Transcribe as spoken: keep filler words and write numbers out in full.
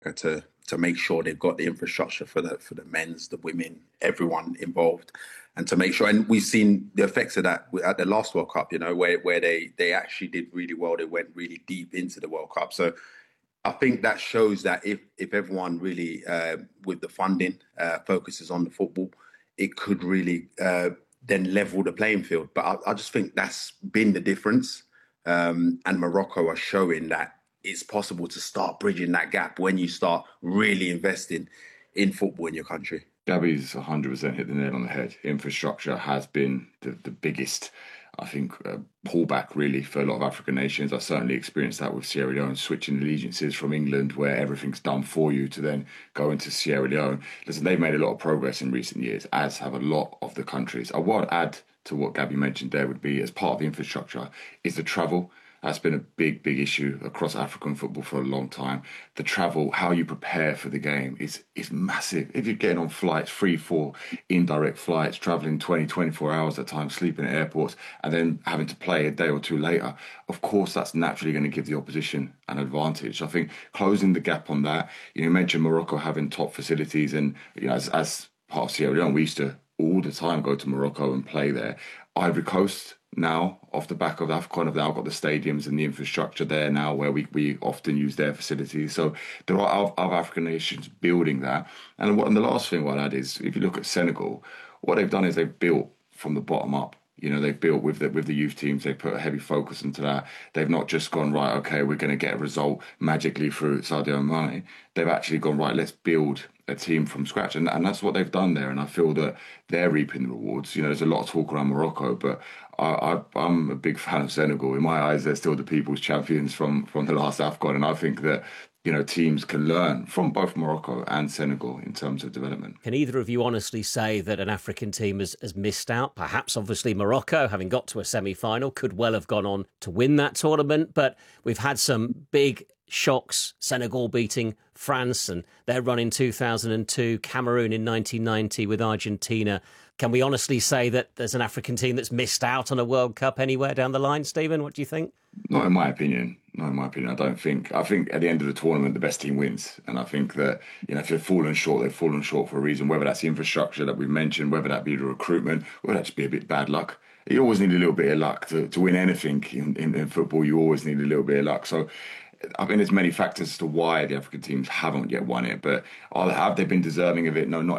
uh, to to make sure they've got the infrastructure for the for the men's, the women, everyone involved, and to make sure. And we've seen the effects of that at the last World Cup. You know, where where they they actually did really well. They went really deep into the World Cup. So I think that shows that if if everyone really uh, with the funding uh, focuses on the football, it could really uh, then level the playing field. But I, I just think that's been the difference. Um, and Morocco are showing that it's possible to start bridging that gap when you start really investing in football in your country. Gabby's one hundred percent hit the nail on the head. Infrastructure has been the, the biggest, I think, uh, pullback really for a lot of African nations. I certainly experienced that with Sierra Leone, switching allegiances from England, where everything's done for you, to then go into Sierra Leone. Listen, they've made a lot of progress in recent years, as have a lot of the countries. I want to add to what Gabby mentioned there would be, as part of the infrastructure, is the travel. That's been a big, big issue across African football for a long time. The travel, how you prepare for the game is is massive. If you're getting on flights, three, four indirect flights, traveling twenty, twenty-four hours at times, sleeping at airports, and then having to play a day or two later, of course, that's naturally going to give the opposition an advantage. I think closing the gap on that, you know, you mentioned Morocco having top facilities, and, you know, as, as part of Sierra Leone, we used to all the time go to Morocco and play there. Ivory Coast, now, off the back of AFCON, have now got the stadiums and the infrastructure there now where we, we often use their facilities. So there are other African nations building that. And, what, and the last thing I'll add is, if you look at Senegal, what they've done is they've built from the bottom up. You know, they've built with the, with the youth teams, they've put a heavy focus into that. They've not just gone, right, okay, we're going to get a result magically through Sadio Mane. They've actually gone, right, let's build a team from scratch. And, and that's what they've done there. And I feel that they're reaping the rewards. You know, there's a lot of talk around Morocco, but I, I, I'm a big fan of Senegal. In my eyes, they're still the people's champions from, from the last AFCON. And I think that, you know, teams can learn from both Morocco and Senegal in terms of development. Can either of you honestly say that an African team has, has missed out? Perhaps, obviously, Morocco, having got to a semi-final, could well have gone on to win that tournament. But we've had some big shocks. Senegal beating France and their run in two thousand two, Cameroon in nineteen ninety with Argentina. Can we honestly say that there's an African team that's missed out on a World Cup anywhere down the line, Stephen? What do you think? Not in my opinion. Not in my opinion. I don't think. I think at the end of the tournament, the best team wins. And I think that, you know, if they've fallen short, they've fallen short for a reason, whether that's the infrastructure that we've mentioned, whether that be the recruitment, whether that just be a bit bad luck. You always need a little bit of luck to, to win anything in, in, in football. You always need a little bit of luck. So I think there's many factors as to why the African teams haven't yet won it, but have they been deserving of it? No, not